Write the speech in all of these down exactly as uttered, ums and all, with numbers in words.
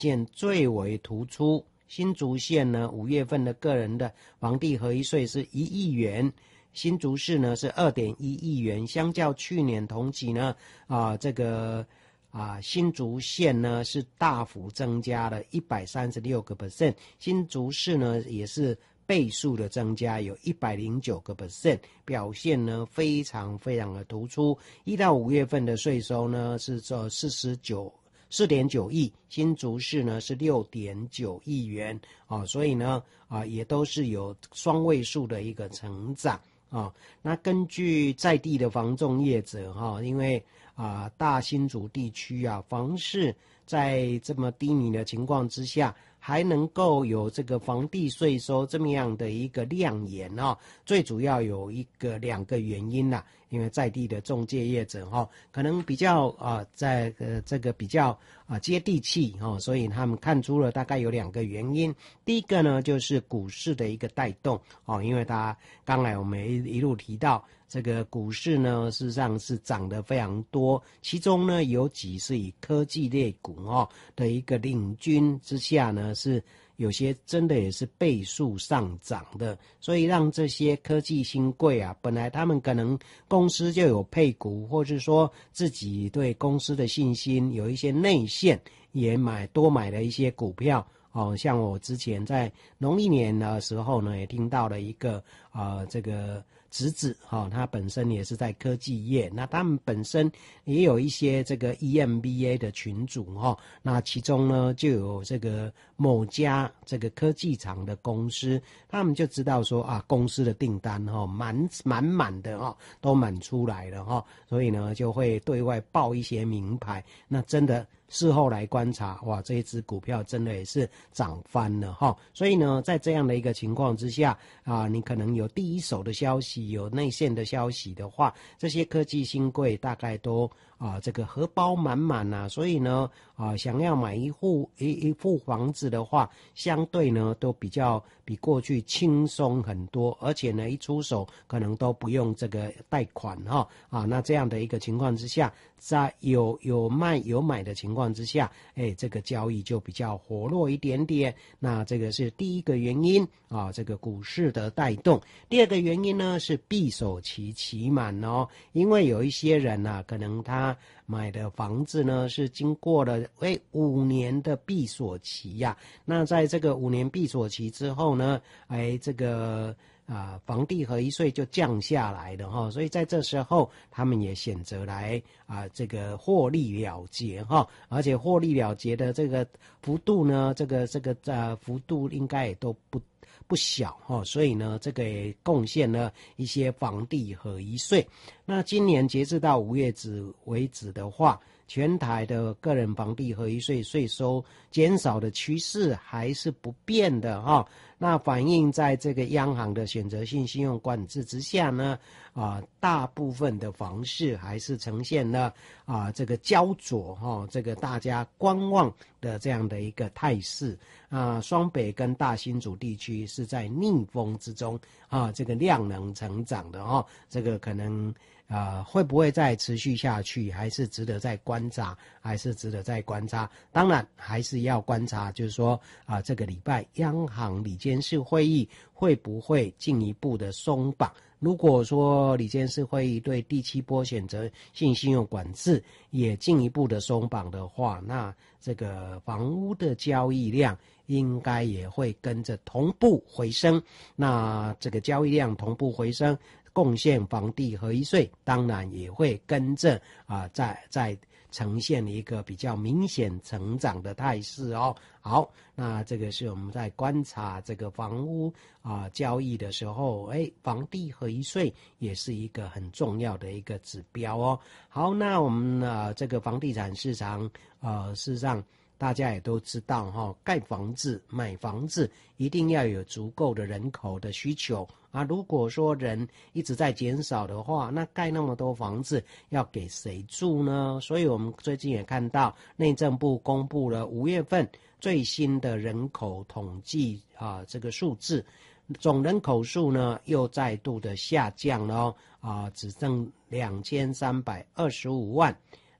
件最为突出。新竹县呢，五月份的个人的房地合一税是一亿元，新竹市呢是 二点一亿元，相较去年同期呢，啊，这个啊新竹县呢是大幅增加了 百分之一百三十六， 新竹市呢也是倍数的增加，有 百分之一百零九， 表现呢非常非常的突出。一到五月份的税收呢是做四十九。四点九亿，新竹市呢是 六点九亿元啊，所以呢啊也都是有双位数的一个成长啊。那根据在地的房仲业者哈、啊，因为啊大新竹地区啊房市在这么低迷的情况之下，还能够有这个房地税收这么样的一个亮眼啊，最主要有一个两个原因啦、啊。因为在地的仲介业者哈，可能比较啊，在呃这个比较啊接地气哈，所以他们看出了大概有两个原因。第一个呢，就是股市的一个带动哦，因为它刚才我们一一路提到这个股市呢，事实上是涨得非常多，其中呢有几是以科技类股哦的一个领军之下呢是。有些真的也是倍数上涨的，所以让这些科技新贵啊，本来他们可能公司就有配股，或是说自己对公司的信心有一些内线，也买多买了一些股票。哦，像我之前在农历年的时候呢，也听到了一个呃这个侄子哈、哦，他本身也是在科技业，那他们本身也有一些这个 E M B A 的群组哈、哦，那其中呢就有这个某家这个科技厂的公司，他们就知道说啊，公司的订单哈、哦、满满满的哈、哦、都满出来了哈、哦，所以呢就会对外报一些名牌，那真的。事后来观察，哇，这一只股票真的也是涨翻了哈。所以呢，在这样的一个情况之下啊，你可能有第一手的消息，有内线的消息的话，这些科技新贵大概都啊这个荷包满满呐。所以呢，啊想要买一户一一户房子的话，相对呢都比较比过去轻松很多，而且呢一出手可能都不用这个贷款哈啊。那这样的一个情况之下，在有有卖有买的情况之下，哎，这个交易就比较活络一点点。那这个是第一个原因啊，这个股市的带动。第二个原因呢是闭锁期期满哦，因为有一些人啊，可能他买的房子呢是经过了哎五年的闭锁期呀、啊。那在这个五年闭锁期之后呢，哎，这个。啊，房地合一税就降下来了哈，所以在这时候他们也选择来啊这个获利了结哈，而且获利了结的这个幅度呢，这个这个呃幅度应该也都不不小哈，所以呢这个也贡献了一些房地合一税。那今年截至到五月止为止的话，全台的个人房地合一税税收减少的趋势还是不变的哈。那反映在这个央行的选择性信用管制之下呢，啊，大部分的房市还是呈现了啊这个焦灼哈，这个大家观望的这样的一个态势啊。双北跟大新竹地区是在逆风之中啊，这个量能成长的哈，这个可能。呃，会不会再持续下去，还是值得再观察，还是值得再观察？当然还是要观察，就是说啊、呃，这个礼拜央行理监事会议会不会进一步的松绑？如果说理监事会议对第七波选择性信用管制也进一步的松绑的话，那这个房屋的交易量应该也会跟着同步回升。那这个交易量同步回升。贡献房地合一税，当然也会跟着啊，在在呈现一个比较明显成长的态势哦。好，那这个是我们在观察这个房屋啊交易的时候，哎，房地合一税也是一个很重要的一个指标哦。好，那我们啊这个房地产市场呃，事实上。大家也都知道哈，盖房子、买房子一定要有足够的人口的需求啊。如果说人一直在减少的话，那盖那么多房子要给谁住呢？所以我们最近也看到内政部公布了五月份最新的人口统计啊，这个数字，总人口数呢又再度的下降了哦，啊，只剩两千三百二十五万。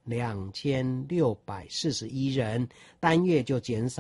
两千六百四十一人，单月就减少